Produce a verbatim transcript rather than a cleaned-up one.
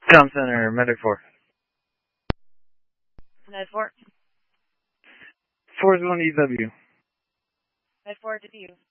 Town Center, Medic four. Med four. four is one E W. Med four to you.